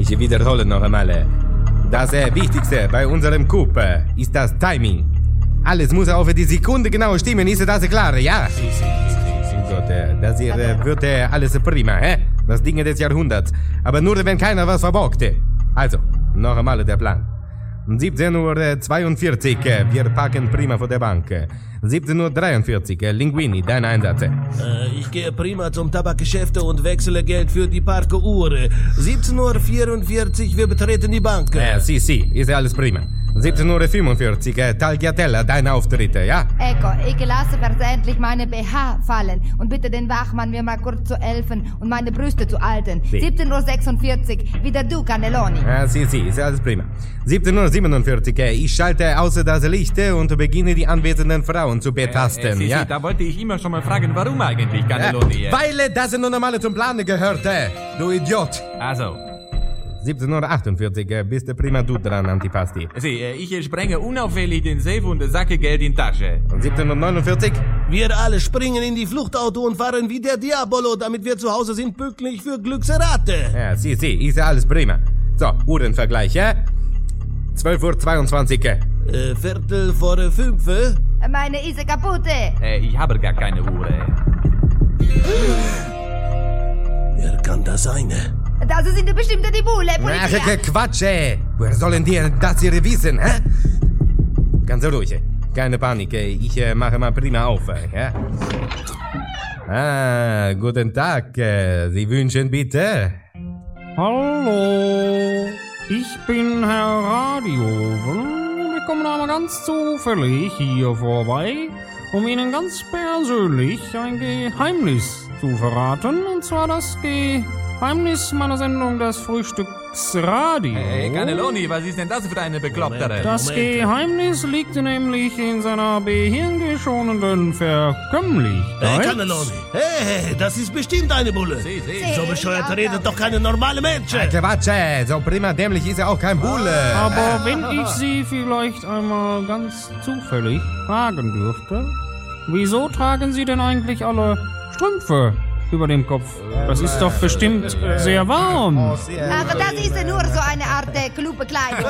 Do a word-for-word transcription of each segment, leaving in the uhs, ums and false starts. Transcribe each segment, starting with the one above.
Ich wiederhole noch einmal. Das äh, Wichtigste bei unserem Coup äh, ist das Timing. Alles muss auf die Sekunde genau stimmen, ist das klar, ja? Si, si, si, si. Gut, äh, das hier äh, wird äh, alles prima, hä? Das Ding des Jahrhunderts. Aber nur, wenn keiner was verbockt. Also, noch einmal der Plan. siebzehn Uhr zweiundvierzig, äh, wir parken prima vor der Bank. siebzehn Uhr dreiundvierzig, äh, Linguini, dein Einsatz. Äh, ich gehe prima zum Tabakgeschäft und wechsle Geld für die Parkuhr. siebzehn Uhr vierundvierzig, wir betreten die Bank. Äh, si, si, ist alles prima. siebzehn Uhr fünfundvierzig, äh, Tagliatella, dein Auftritt, ja? Ecco, ich lasse versehentlich meine B H fallen und bitte den Wachmann, mir mal kurz zu helfen und meine Brüste zu halten. Si. siebzehn Uhr sechsundvierzig, wieder du, Cannelloni. Ja, si, si, ist alles prima. siebzehn Uhr siebenundvierzig, äh, ich schalte außer das Licht äh, und beginne die anwesenden Frauen zu betasten, Äh, äh, Sie, ja? Sie, da wollte ich immer schon mal fragen, warum eigentlich, Cannelloni? Ja, weil äh, das nun einmal zum Plan gehört, äh, du Idiot. Also, siebzehn Uhr achtundvierzig, äh, bist du prima du dran, Antipasti. Sie, äh, ich sprenge unauffällig den Safe und sacke Geld in Tasche. Und siebzehn Uhr neunundvierzig? Wir alle springen in die Fluchtauto und fahren wie der Diabolo, damit wir zu Hause sind, pünktlich für Glückserate. Ja, si, si, ist alles prima. So, Uhrenvergleich, ja? zwölf Uhr zweiundzwanzig. Äh, Viertel vor fünf. Meine ist kaputt. Äh, ich habe gar keine Uhr. äh. Wer kann das sein? Das sind bestimmt die Bulle, Ach, Polizia. äh, Quatsch, ey. Woher sollen die das hier wissen, hä? Ganz ruhig, äh. Keine Panik, äh. ich äh, mache mal prima auf, äh, ja? Ah, guten Tag, äh. Sie wünschen bitte? Hallo, ich bin Herr Radioven. Wir kommen aber ganz zufällig hier vorbei, um Ihnen ganz persönlich ein Geheimnis zu verraten. Und zwar das Geheimnis meiner Sendung, das Frühstücksradio. Hey, Cannelloni, was ist denn das für eine Beklopptere? Das Moment. Geheimnis liegt nämlich in seiner behirngeschonenden Hey, Verkömmlichkeit. Cannelloni. Hey, hey, das ist bestimmt eine Bulle. Sie, Sie. So bescheuert redet doch keine normale Mensch. Äh, Quatsch, äh. So prima dämlich ist er auch kein Bulle. Aber wenn ich Sie vielleicht einmal ganz zufällig fragen dürfte, wieso tragen Sie denn eigentlich alle Strümpfe über dem Kopf? Das ist doch bestimmt sehr warm. Ach, das ist nur so eine Art äh, Klubekleidung.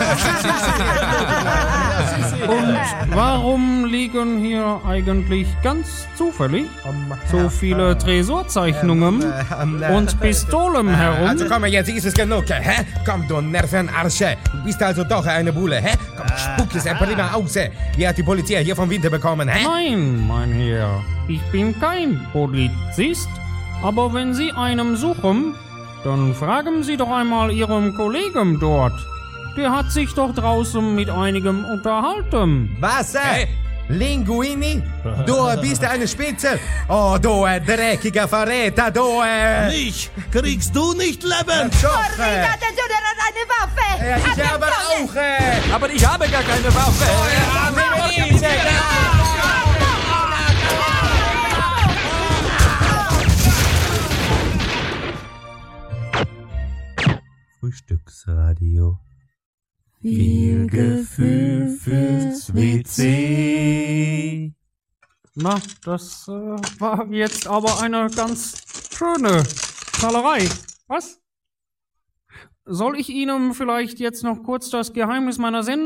Und warum liegen hier eigentlich ganz zufällig so viele Tresorzeichnungen und Pistolen herum? Also komm, jetzt ist es genug, hä? Komm, du Nervenarsche. Du bist also doch eine Bulle, hä? Komm, spuck es ein prima aus. Wie hat die Polizei hier vom Winter bekommen, hä? Nein, mein Herr, ich bin kein Polizist. Aber wenn Sie einen suchen, dann fragen Sie doch einmal Ihrem Kollegen dort. Der hat sich doch draußen mit einigem unterhalten. Was, äh? Linguini? Du bist eine Spitzel. Oh, du äh, dreckiger Verräter, du, äh... Mich kriegst du nicht lebend. Schoch, äh. Attenzione, er hat eine Waffe. Ja, ich habe auch, äh... Aber ich habe gar keine Waffe. Frühstücksradio. Viel Gefühl fürs W C. Na, das äh, war jetzt aber eine ganz schöne Knallerei. Was? Soll ich Ihnen vielleicht jetzt noch kurz das Geheimnis meiner Sendung